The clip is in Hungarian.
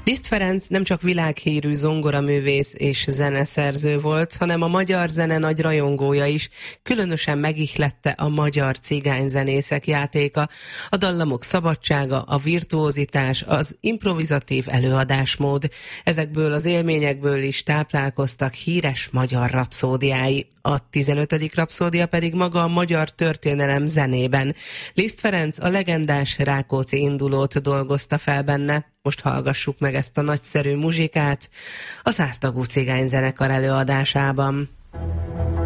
Liszt Ferenc nem csak világhírű zongoraművész és zeneszerző volt, hanem a magyar zene nagy rajongója is, különösen megihlette a magyar cigányzenészek játéka, a dallamok szabadsága, a virtuózitás, az improvizatív előadásmód. Ezekből az élményekből is táplálkoztak híres magyar rapszódiái. A 15. rapszódia pedig maga a magyar történelem zenében. Liszt Ferenc a legendás Rákóczi indulót dolgozta fel benne. Most hallgassuk meg ezt a nagyszerű muzsikát a 100 tagú cigányzenekar előadásában.